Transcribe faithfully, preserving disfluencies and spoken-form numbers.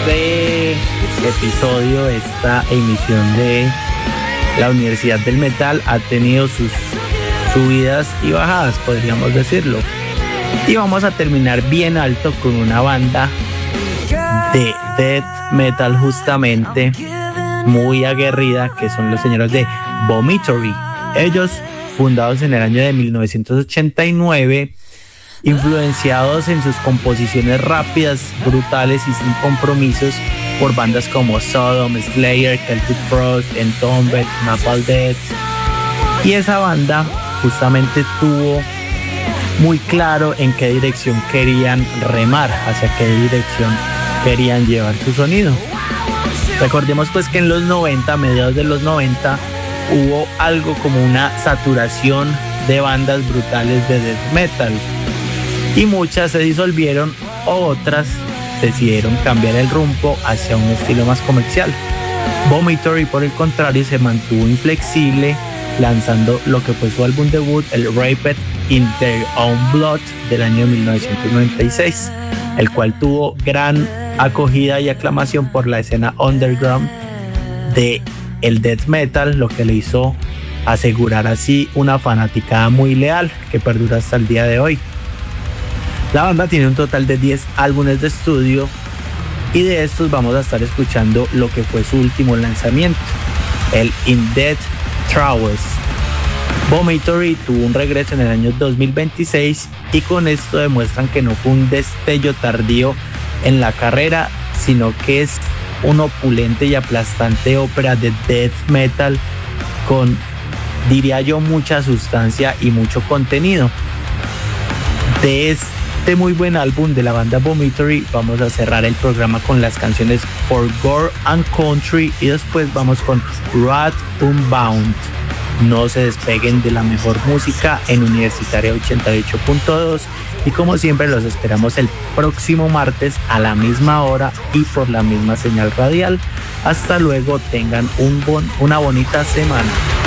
este episodio, esta emisión de la Universidad del Metal ha tenido sus subidas y bajadas, podríamos decirlo. Y vamos a terminar bien alto con una banda de death metal justamente muy aguerrida, que son los señores de Vomitory. Ellos, fundados en el año de mil novecientos ochenta y nueve, influenciados en sus composiciones rápidas, brutales y sin compromisos por bandas como Sodom, Slayer, Celtic Frost, Entombed, Napalm Death. Y esa banda justamente tuvo muy claro en qué dirección querían remar, hacia qué dirección querían llevar su sonido. Recordemos pues que en los noventa, a mediados de los noventa, hubo algo como una saturación de bandas brutales de death metal y muchas se disolvieron, otras decidieron cambiar el rumbo hacia un estilo más comercial. Vomitory, por el contrario, se mantuvo inflexible, lanzando lo que fue su álbum debut, el Raped in Their Own Blood, del año mil novecientos noventa y seis, el cual tuvo gran acogida y aclamación por la escena underground de el death metal, lo que le hizo asegurar así una fanaticada muy leal que perdura hasta el día de hoy. La banda tiene un total de diez álbumes de estudio y de estos vamos a estar escuchando lo que fue su último lanzamiento, el In Death Throes. Vomitory tuvo un regreso en el año dos mil veintiséis y con esto demuestran que no fue un destello tardío en la carrera, sino que es una opulente y aplastante ópera de death metal con, diría yo, mucha sustancia y mucho contenido. De este muy buen álbum de la banda Vomitory vamos a cerrar el programa con las canciones For Gore and Country y después vamos con Wrath Unbound. No se despeguen de la mejor música en Universitaria ochenta y ocho punto dos y como siempre los esperamos el próximo martes a la misma hora y por la misma señal radial. Hasta luego, tengan un bon, una bonita semana.